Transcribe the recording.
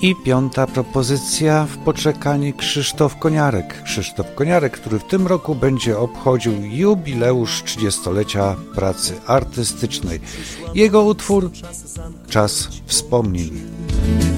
I piąta propozycja w poczekalni Krzysztof Koniarek. Krzysztof Koniarek, który w tym roku będzie obchodził jubileusz 30-lecia pracy artystycznej. Jego utwór Czas wspomnień.